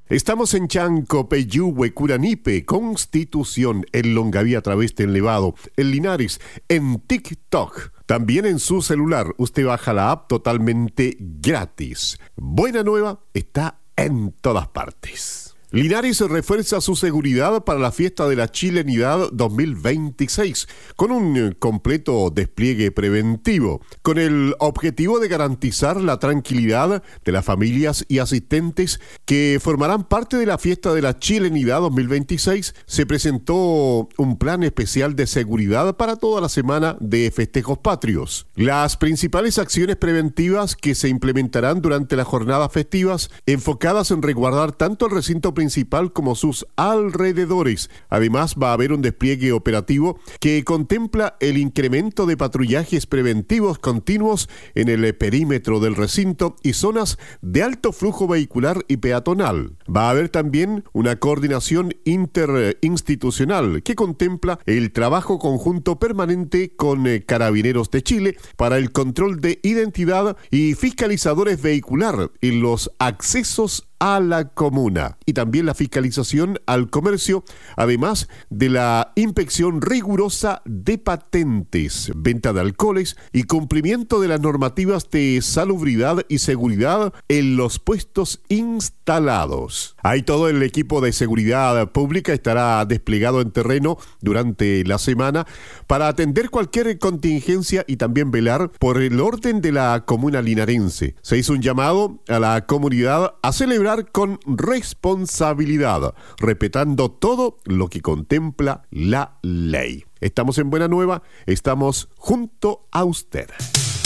Estamos en Chanco, Peyúgue, Curanipe, Constitución, en Longaví a través del Nevado, en Linares, en TikTok. También en su celular, usted baja la app totalmente gratis. Buena Nueva está en todas partes. Linares refuerza su seguridad para la fiesta de la chilenidad 2026 con un completo despliegue preventivo, con el objetivo de garantizar la tranquilidad de las familias y asistentes que formarán parte de la fiesta de la chilenidad 2026. Se presentó un plan especial de seguridad para toda la semana de festejos patrios. Las principales acciones preventivas que se implementarán durante las jornadas festivas enfocadas en resguardar tanto el recinto principal como sus alrededores. Además, va a haber un despliegue operativo que contempla el incremento de patrullajes preventivos continuos en el perímetro del recinto y zonas de alto flujo vehicular y peatonal. Va a haber también una coordinación interinstitucional que contempla el trabajo conjunto permanente con Carabineros de Chile para el control de identidad y fiscalizadores vehicular en los accesos a la comuna y también la fiscalización al comercio, además de la inspección rigurosa de patentes, venta de alcoholes y cumplimiento de las normativas de salubridad y seguridad en los puestos instalados. Ahí todo el equipo de seguridad pública estará desplegado en terreno durante la semana para atender cualquier contingencia y también velar por el orden de la comuna linarense. Se hizo un llamado a la comunidad a celebrar con responsabilidad, respetando todo lo que contempla la ley. Estamos en Buena Nueva, estamos junto a usted.